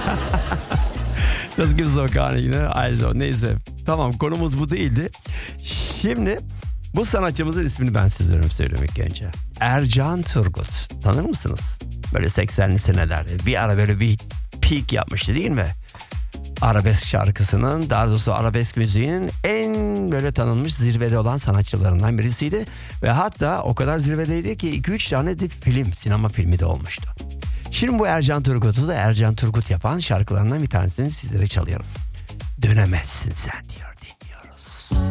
Das gibt's doch gar nicht, ne? Also neyse. Tamam, konumuz bu değildi. Şimdi bu sanatçımızın ismini ben size söylemek önce. Ercan Turgut. Tanır mısınız? Böyle 80'li senelerde bir ara böyle bir peak yapmıştı değil mi? Arabesk şarkısının, daha doğrusu arabesk müziğin en böyle tanınmış, zirvede olan sanatçılarından birisiydi. Ve hatta o kadar zirvedeydi ki 2-3 tane de sinema filmi de olmuştu. Şimdi bu Ercan Turgut'u da Ercan Turgut yapan şarkılarından bir tanesini sizlere çalıyorum. Dönemezsin sen diyor, dinliyoruz.